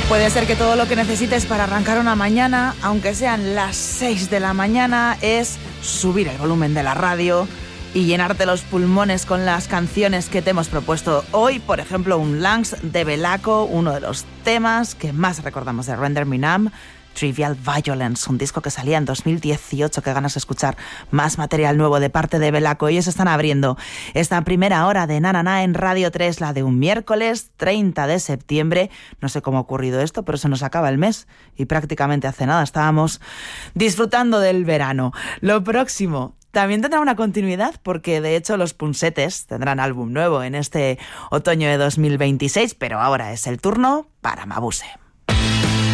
Puede ser que todo lo que necesites para arrancar una mañana, aunque sean las 6 de la mañana, es subir el volumen de la radio y llenarte los pulmones con las canciones que te hemos propuesto hoy. Por ejemplo, un Lungs de Belaco, uno de los temas que más recordamos de Render Me Numb, Trivial Violence, un disco que salía en 2018. Qué ganas de escuchar más material nuevo de parte de Belaco. Ellos están abriendo esta primera hora de Na Na Na en Radio 3, la de un miércoles 30 de septiembre. No sé cómo ha ocurrido esto, pero se nos acaba el mes y prácticamente hace nada estábamos disfrutando del verano. Lo próximo también tendrá una continuidad, porque de hecho los Punsetes tendrán álbum nuevo en este otoño de 2026, pero ahora es el turno para Mabuse.